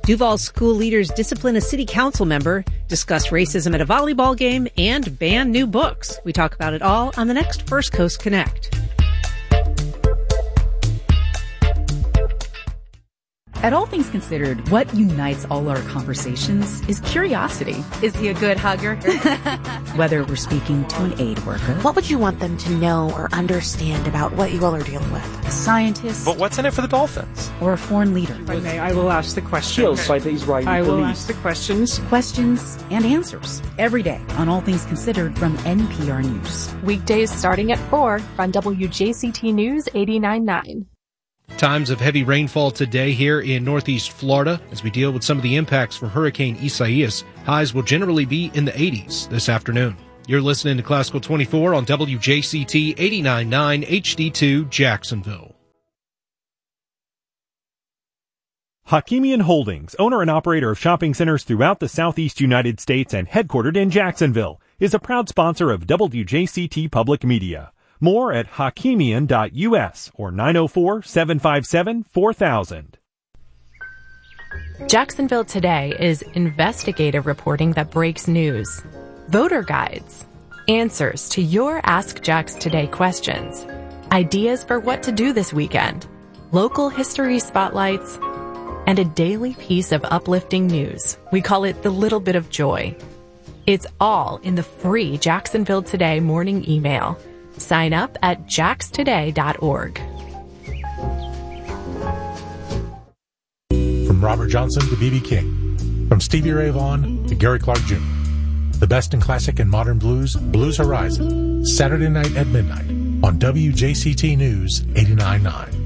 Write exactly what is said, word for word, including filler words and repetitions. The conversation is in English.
Duval school leaders discipline a city council member, discuss racism at a volleyball game, and ban new books. We talk about it all on the next First Coast Connect. At All Things Considered, what unites all our conversations is curiosity. Is he a good hugger? Whether we're speaking to an aid worker. What would you want them to know or understand about what you all are dealing with? A scientist. But what's in it for the Dolphins? Or a foreign leader. If I may, I will ask the questions. By the Israeli I will police. ask the questions. Questions and answers. Every day on All Things Considered from N P R News. Weekdays starting at four on W J C T News eighty-nine point nine. Times of heavy rainfall today here in northeast Florida as we deal with some of the impacts from Hurricane Isaias. Highs will generally be in the eighties this afternoon. You're listening to Classical twenty-four on W J C T eighty-nine point nine H D two Jacksonville. Hakimian Holdings, owner and operator of shopping centers throughout the southeast United States and headquartered in Jacksonville, is a proud sponsor of W J C T Public Media. More at hakimian dot U S or nine oh four, seven five seven, four thousand. Jacksonville Today is investigative reporting that breaks news. Voter guides. Answers to your Ask Jax Today questions. Ideas for what to do this weekend. Local history spotlights. And a daily piece of uplifting news. We call it the little bit of joy. It's all in the free Jacksonville Today morning email. Sign up at jax today dot org. From Robert Johnson to B B King. From Stevie Ray Vaughan to Gary Clark Junior The best in classic and modern blues, Blues Horizon. Saturday night at midnight on W J C T News eighty-nine point nine.